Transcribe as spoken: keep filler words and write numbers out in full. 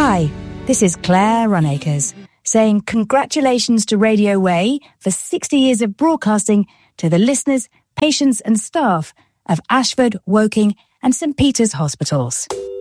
Hi, this is Claire Runacres, saying congratulations to Radio Way for sixty years of broadcasting to the listeners, patients and staff of Ashford, Woking and St Peter's Hospitals.